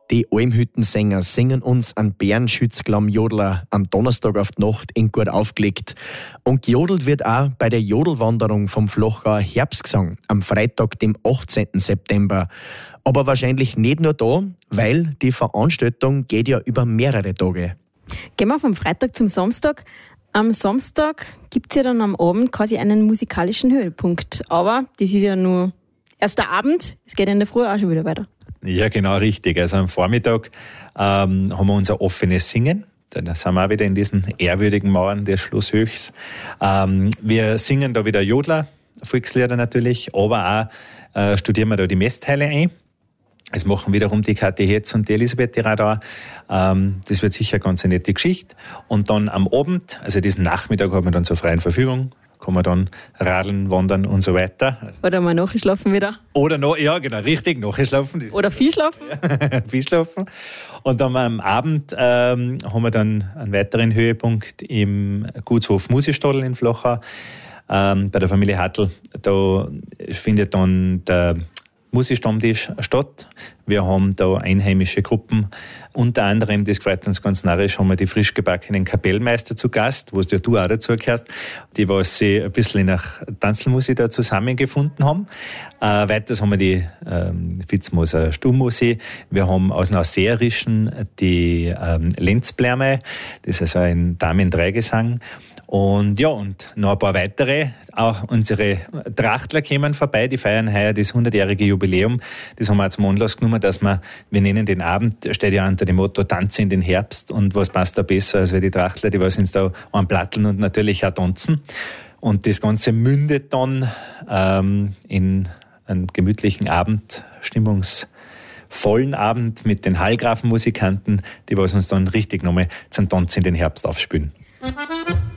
Die Almhüttensänger singen uns einen Bärenschützklamm-Jodler am Donnerstag auf die Nacht in gut aufgelegt. Und gejodelt wird auch bei der Jodelwanderung vom Flochauer Herbstgesang am Freitag, dem 18. September. Aber wahrscheinlich nicht nur da, weil die Veranstaltung geht ja über mehrere Tage. Gehen wir vom Freitag zum Samstag. Am Samstag gibt es ja dann am Abend quasi einen musikalischen Höhepunkt. Aber das ist ja nur erst der Abend, es geht in der Früh auch schon wieder weiter. Ja, genau, richtig. Also am Vormittag haben wir unser offenes Singen. Da sind wir auch wieder in diesen ehrwürdigen Mauern des Schloss Höchst. Wir singen da wieder Jodler, Volkslieder natürlich, aber auch studieren wir da die Messteile ein. Das machen wiederum die Kathi Hetz und die Elisabeth die Radauer. Das wird sicher ganz eine nette Geschichte. Und dann am Abend, also diesen Nachmittag, haben wir dann zur freien Verfügung. Kann man dann radeln, wandern und so weiter. Oder mal nachschlafen wieder. Oder noch, ja genau, richtig, nachschlafen. Oder viel schlafen. Viel schlafen. Und dann am Abend haben wir dann einen weiteren Höhepunkt im Gutshof Musikstadl in Flochau. Bei der Familie Hartl. Da findet dann der Musikstammtisch statt. Wir haben da einheimische Gruppen. Unter anderem, das gefreut uns ganz narrisch, haben wir die frisch gebackenen Kapellmeister zu Gast, wo du auch dazu gehörst, die was sie ein bisschen nach Tanzelmusik da zusammengefunden haben. Weiters haben wir die Fitzmoser Stummmusik. Wir haben aus dem Ausseherischen die Lenzblärme, das ist also ein Damen-Dreigesang. Und ja, und noch ein paar weitere. Auch unsere Trachtler kämen vorbei, die feiern heuer das 100-jährige Jubiläum. Das haben wir zum Anlass genommen, dass wir nennen den Abend, steht ja unter dem Motto Tanze in den Herbst. Und was passt da besser, als wir die Trachtler, die was uns da anplatteln und natürlich auch tanzen. Und das Ganze mündet dann in einen gemütlichen Abend, stimmungsvollen Abend mit den Hallgrafenmusikanten, die was uns dann richtig nochmal zum Tanz in den Herbst aufspülen.